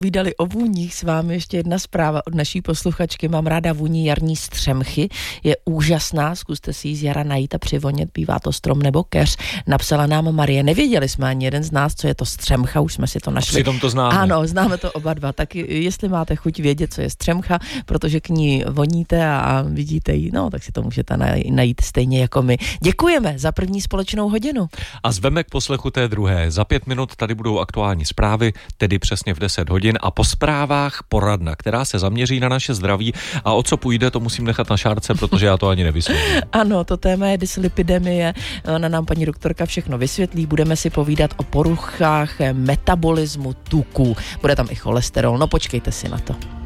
Vydali o vůních s vámi ještě jedna zpráva od naší posluchačky. Mám ráda vůni jarní střemchy. Je úžasná, zkuste si ji z jara najít a přivonět, bývá to strom nebo keř. Napsala nám Marie. Nevěděli jsme ani jeden z nás, co je to střemcha, už jsme si to našli. Přitom to známe. Ano, známe to oba dva. Tak jestli máte chuť vědět, co je střemcha, protože k ní voníte a vidíte ji, no, tak si to můžete najít stejně jako my. Děkujeme za první společnou hodinu. A zveme k poslechu té druhé. Za 5 minut tady budou aktuální zprávy, tedy přesně v 10 hodin. A po zprávách poradna, která se zaměří na naše zdraví, a o co půjde, to musím nechat na Šárce, protože já to ani nevysvětlím. Ano, to téma je dyslipidemie, ona nám paní doktorka všechno vysvětlí, budeme si povídat o poruchách metabolismu tuků, bude tam i cholesterol, no počkejte si na to.